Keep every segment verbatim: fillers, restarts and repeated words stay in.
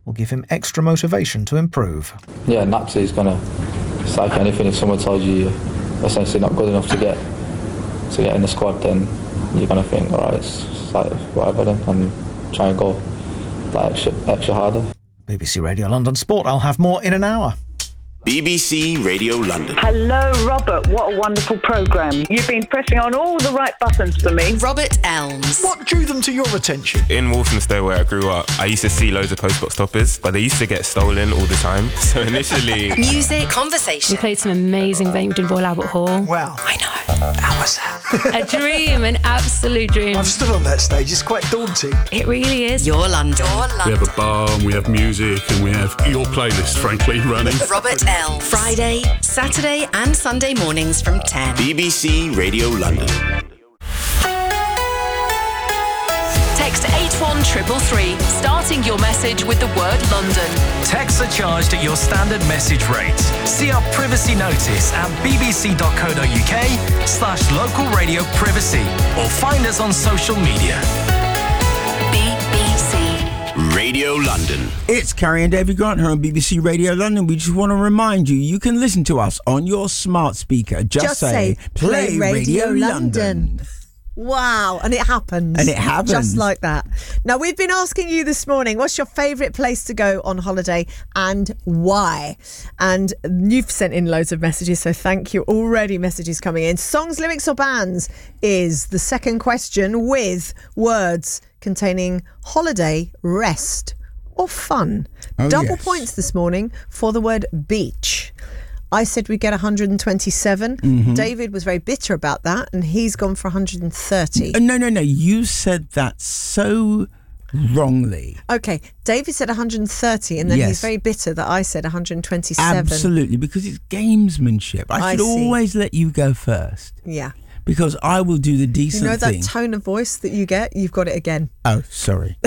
will give him extra motivation to improve. Yeah, naturally it's gonna. It's like anything. If someone tells you you're essentially not good enough to get to get in the squad, then you're gonna think, all right, it's, it's like whatever then, and try and go like extra, extra harder. B B C Radio London Sport. I'll have more in an hour. B B C Radio London. Hello, Robert. What a wonderful programme. You've been pressing on all the right buttons for me. Robert Elms. What drew them to your attention? In Walthamstow, where I grew up, I used to see loads of postbox toppers, but they used to get stolen all the time. So initially... Music, conversation. We played some amazing venues in Royal Albert Hall. Wow. I know. How was that? A dream, an absolute dream. I've stood on that stage. It's quite daunting. It really is. Your London. Your London. We have a bar and we have music and we have your playlist, frankly, running. Robert Elms. Friday, Saturday and Sunday mornings from ten. B B C Radio London. Text eight one three three three, starting your message with the word London. Texts are charged at your standard message rate. See our privacy notice at bbc.co.uk slash local radio privacy or find us on social media. B B C Radio London. It's Carrie and David Grant here on B B C Radio London. We just want to remind you, you can listen to us on your smart speaker. Just, Just say, say, play, play Radio, Radio London. London. Wow, and it happens. And it happens. Just like that. Now, we've been asking you this morning, what's your favourite place to go on holiday and why? And you've sent in loads of messages, so thank you. Already messages coming in. Songs, lyrics or bands is the second question, with words containing holiday, rest or fun. Oh, Double yes. points this morning for the word beach. I said we'd get one hundred twenty-seven. Mm-hmm. David was very bitter about that, and he's gone for one hundred thirty. Uh, No, no, no. You said that so wrongly. Okay, David said one hundred thirty, and then Yes. he's very bitter that I said one hundred twenty-seven. Absolutely, because it's gamesmanship. I I should see. always let you go first. Yeah. Because I will do the decent You know that thing. tone of voice that you get? You've got it again. Oh, sorry.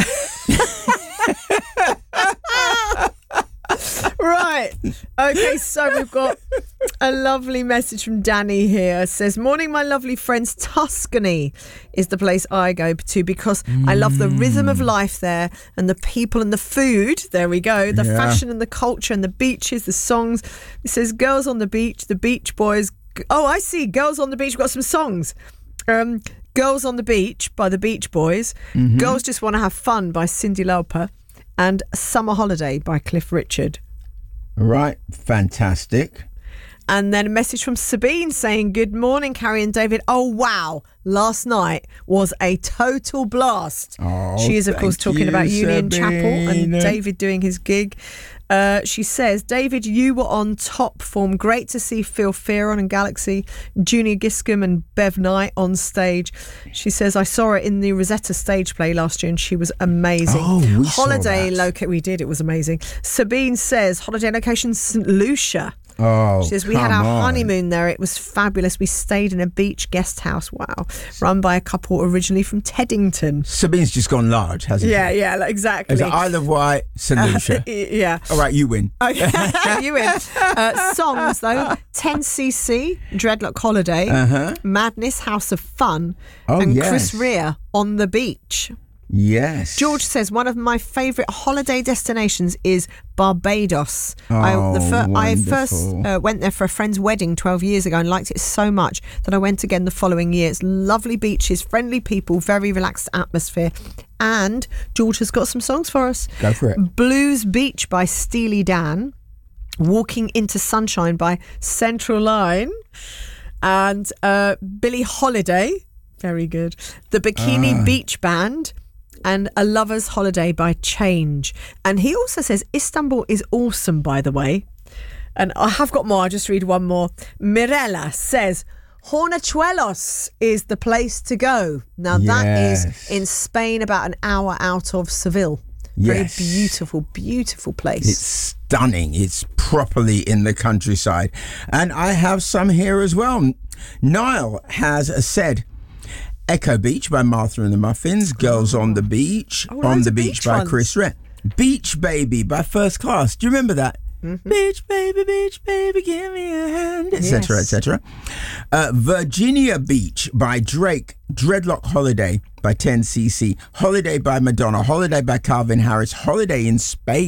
Right. Okay, so we've got a lovely message from Danny here. It says, morning, my lovely friends. Tuscany is the place I go to because mm. I love the rhythm of life there and the people and the food. There we go. The Yeah. fashion and the culture and the beaches, the songs. It says, girls on the beach, the Beach Boys. Oh, I see. Girls on the beach. We've got some songs. Um, Girls on the Beach by the Beach Boys. Mm-hmm. Girls Just Want to Have Fun by Cyndi Lauper. And Summer Holiday by Cliff Richard. Right, fantastic. And then a message from Sabine saying, good morning, Carrie and David. Oh, wow. Last night was a total blast. Oh, she is, of course, thank talking you, about Union Chapel and Sabine. David doing his gig. Uh, she says, David, you were on top form. Great to see Phil Fearon and Galaxy, Junior Giscombe and Bev Knight on stage. She says, I saw her in the Rosetta stage play last year and she was amazing. Oh, we saw Holiday that. location, we did, it was amazing. Sabine says, holiday location Saint Lucia. Oh, She says, we had come our on. honeymoon there. It was fabulous. We stayed in a beach guest house. Wow. Run by a couple originally from Teddington. Sabine's just gone large, hasn't Yeah, she? yeah, like, exactly. It's Isle of Wight, Saint Lucia. Yeah. All right, you win. You win. Uh, songs, though. ten C C, Dreadlock Holiday, Uh-huh. Madness, House of Fun, Oh, and yes. Chris Rea, On the Beach. Yes. George says, one of my favourite holiday destinations is Barbados. Oh, I, the fir- I wonderful. first uh, went there for a friend's wedding twelve years ago and liked it so much that I went again the following year. It's lovely beaches, friendly people, very relaxed atmosphere. And George has got some songs for us. Go for it. Blues Beach by Steely Dan. Walking into Sunshine by Central Line. And uh, Billie Holiday. Very good. The Bikini Ah. Beach Band. And A Lover's Holiday by Change. And he also says Istanbul is awesome, by the way. And I have got more. I'll just read one more. Mirella says Hornachuelos is the place to go. Now, that Yes. is in Spain, about an hour out of Seville. Yes. Very beautiful, beautiful place. It's stunning. It's properly in the countryside. And I have some here as well. Niall has said, Echo Beach by Martha and the Muffins, Girls on the Beach, Oh, On loads the of Beach, beach by ones. Chris Rea, Beach Baby by First Class. Do you remember that? Mm-hmm. Beach baby, beach baby, give me a hand, et cetera, et Yes. cetera. Uh, Virginia Beach by Drake, Dreadlock Holiday by ten C C, Holiday by Madonna, Holiday by Calvin Harris, Holiday in Spain